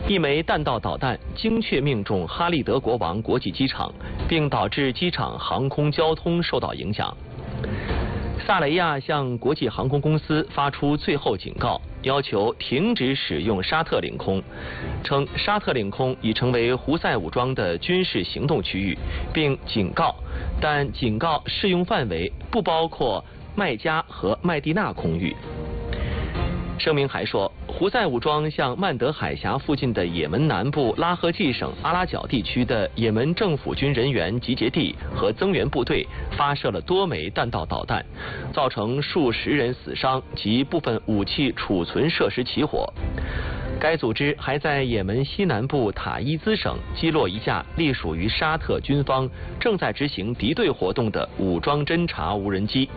一枚弹道导弹精确命中哈利德国王国际机场，并导致机场航空交通受到影响。萨雷亚向国际航空公司发出最后警告，要求停止使用沙特领空，称沙特领空已成为胡塞武装的军事行动区域，并警告，但警告适用范围不包括麦加和麦地那空域。声明还说，胡塞武装向曼德海峡附近的也门南部拉赫季省阿拉角地区的也门政府军人员集结地和增援部队发射了多枚弹道导弹，造成数十人死伤及部分武器储存设施起火。该组织还在也门西南部塔伊兹省击落一架隶属于沙特军方正在执行敌对活动的武装侦察无人机。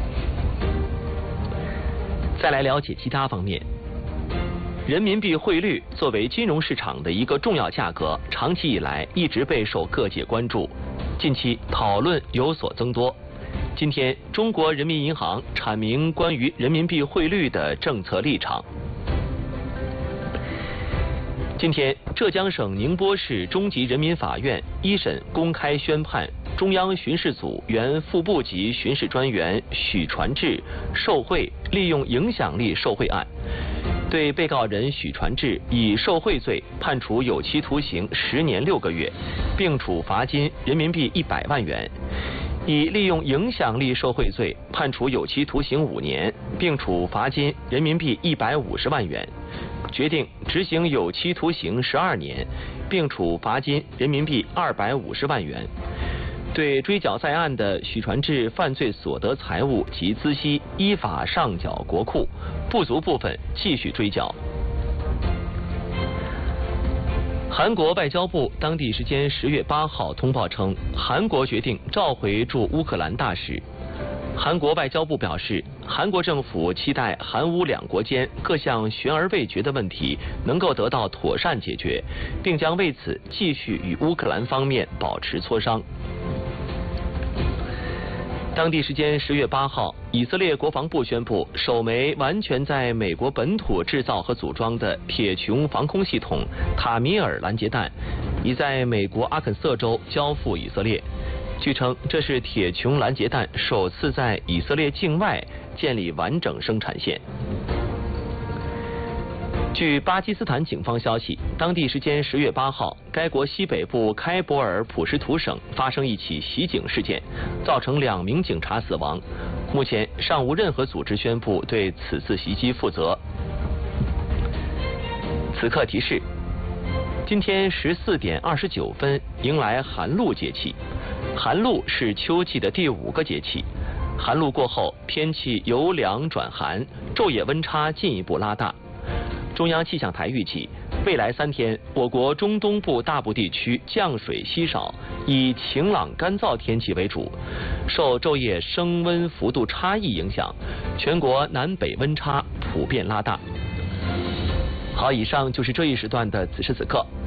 再来了解其他方面。人民币汇率作为金融市场的一个重要价格，长期以来一直备受各界关注。近期讨论有所增多。今天，中国人民银行阐明关于人民币汇率的政策立场。今天，浙江省宁波市中级人民法院一审公开宣判中央巡视组原副部级巡视专员许传志受贿利用影响力受贿案，对被告人许传志以受贿罪判处有期徒刑10年6个月，并处罚金人民币100万元；以利用影响力受贿罪判处有期徒刑5年，并处罚金人民币150万元。决定执行有期徒刑12年，并处罚金人民币250万元。对追缴在案的许传志犯罪所得财物及孳息依法上缴国库，不足部分继续追缴。韩国外交部当地时间10月8号通报称，韩国决定召回驻乌克兰大使。韩国外交部表示，韩国政府期待韩乌两国间各项悬而未决的问题能够得到妥善解决，并将为此继续与乌克兰方面保持磋商。当地时间10月8号，以色列国防部宣布，首枚完全在美国本土制造和组装的铁穹防空系统塔米尔拦截弹已在美国阿肯色州交付以色列。据称，这是铁穹拦截弹首次在以色列境外建立完整生产线。据巴基斯坦警方消息，当地时间10月8号，该国西北部开伯尔普什图省发生一起袭警事件，造成2名警察死亡。目前尚无任何组织宣布对此次袭击负责。此刻提示：今天14点29分迎来寒露节气。寒露是秋季的第5个节气，寒露过后，天气由凉转寒，昼夜温差进一步拉大。中央气象台预计，未来3天，我国中东部大部地区降水稀少，以晴朗干燥天气为主。受昼夜升温幅度差异影响，全国南北温差普遍拉大。好，以上就是这一时段的此时此刻。